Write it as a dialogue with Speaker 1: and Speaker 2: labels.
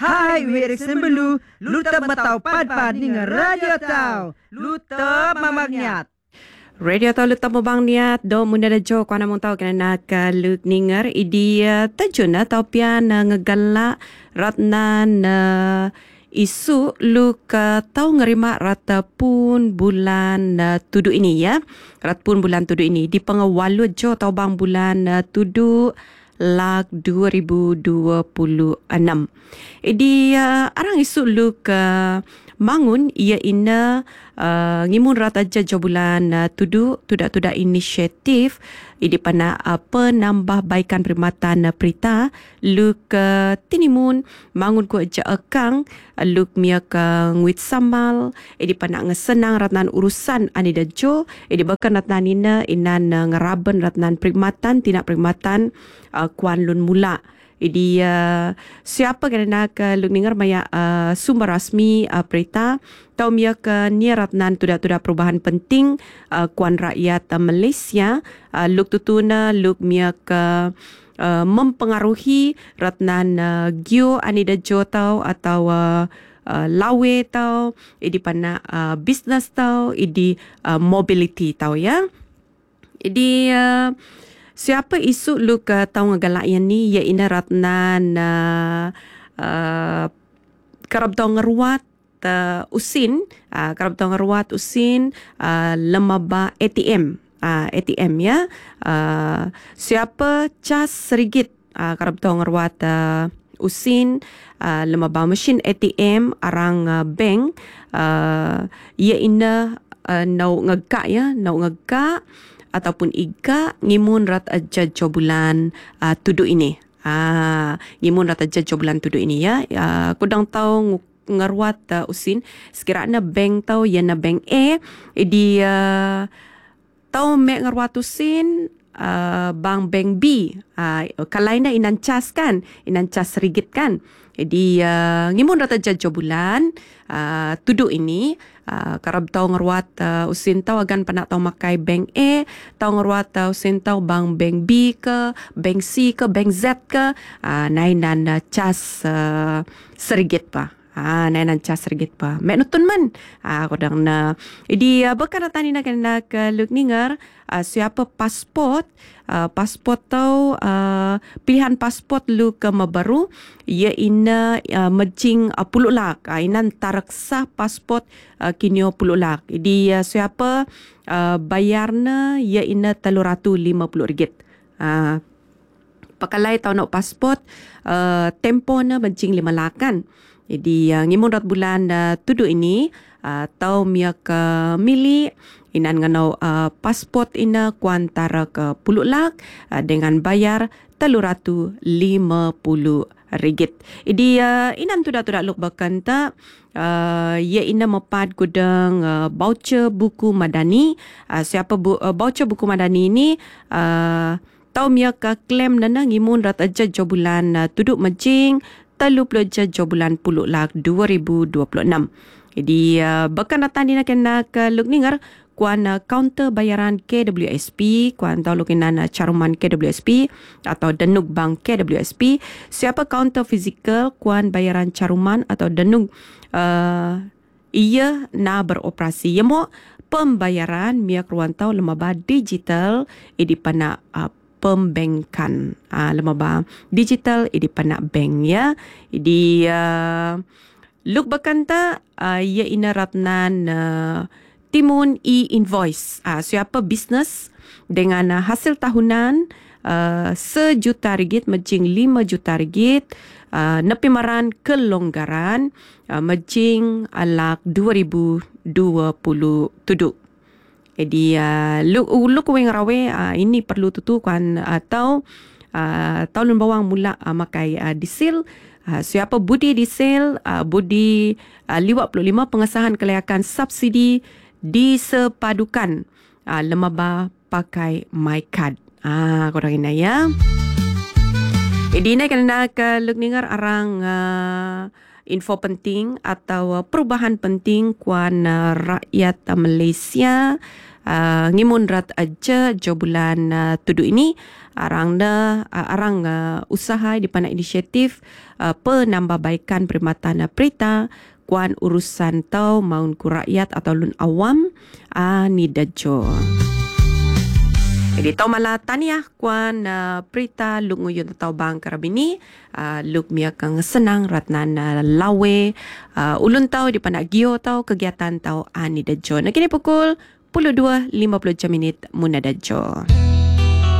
Speaker 1: Hai wirik sembelu, luta matau pad-pad dengan radio tau. Luta mamagnyat.
Speaker 2: Radio tau luta mabang niat do munda da jo kwana mong tau kena ka luk ninger idi tajun na tau pian ngegala ratnan isu luk tau ngerima rata pun bulan tudu ini ya. Rat pun bulan tudu ini di pengawalu jo tau bang bulan tudu lak 2026. Idi arang isu luk bangun ia ina ngimun rata jo bulan tudu tudak inisiatif idi pana penambah baikan perkhidmatan perita luk tinimun bangun ku aja akang luk mia ka ngwit samal idi pana ngesenang ratnan urusan ani da jo idi bakan ratnan inan ngeraben ratnan perkhidmatan tina perkhidmatan kuan lun mula. Jadi siapa kena ke luk ningar maya sumber rasmi perita tau mia ke niratnan tudak perubahan penting kuan rakyat Malaysia luk tutuna luk mia ke mempengaruhi ratnan geo anida jo tau atau lawe tau idi pana business tau idi mobility tau ya. Jadi siapa isu luk tau ngagalak yang ni ia ina ratnan karab tau ngeruat usin karab tau ngeruat usin lemaba ATM ATM ya siapa cas RM1 karab tau ngeruat usin lemaba mesin ATM arang bank ia ina nau ngegak ya nau ngegak ataupun iga ngimun rat aja jo bulan tudu ini. Ngimun rat aja jo bulan tudu ini ya. Kudang tau ngarwat usin sekiranya bank tau yana bank A di tau mek ngarwat usin bank B. Kalaina inan cas kan, inan cas RM1 kan. Jadi ngimun rat aja jo bulan tudu ini karab tau ngeruat usin tau agan panak tau makai bank A, tau ngeruat usin tau bank B ke, bank C ke, bank Z ke, nainan cas RM1 pa. Nainan cas RM1 pa. Mek nutun man. Kodang na. Jadi bukan tani nak kena ke luk ningar siapa pasport pasport tau pilihan pasport lu ke mabaru ia ina mejing puluk lak inan taraksa pasport kinyo puluk lak jadi siapa bayarna ia ina RM350 pakalai tau nak pasport tempo na mejing 5 lak kan jadi ngimun rat bulan tudu ini tau mia ke mili inan nganau pasport ina kuantara ke puluk lak dengan bayar RM350. Jadi inan tudak luk bakan ta ia ina mepad gudang voucher buku madani siapa voucher buku madani ini tau mia ke klaim nana ngimun rat aja jo bulan tuduk mejing 30 jo bulan puluk lak 2026. Jadi bahkan datang di nak luk ningar kuan kaunter bayaran KWSP kuan tau lukinan caruman KWSP atau denug bank KWSP siapa kaunter fizikal kuan bayaran caruman atau denug ia na beroperasi yemo pembayaran miak ruan tau lemaba digital idi pana pembankan lemaba digital idi pana bank ya idi luk bakanta ia ina ratnan timun e-invoice siapa bisnes dengan hasil tahunan RM1,000,000 mejing RM5,000,000 nepi maran kelonggaran mejing alak 2027. Jadi luk weng rawe ini perlu tutu kan atau tahun bawang mula makai diesel siapa budi diesel budi 55 pengesahan kelayakan subsidi disepadukan lemaba pakai MyCard. Korang ini ya. Jadi ini kena ke luk ningar arang info penting atau perubahan penting kuan rakyat Malaysia ngimun rat aja jo bulan tudu ini arang usaha di pana inisiatif penambahbaikan perkhidmatan perita kuan urusan tau maun ku rakyat atau lun awam ni dajo. Jadi tau malah taniah kuan perita luk nguyun tau bang karabini luk mia kang senang ratnan lawe ulun tau di panak gio tau kegiatan tau ani dajo. Nah kini pukul 22.50 minit muna dajo.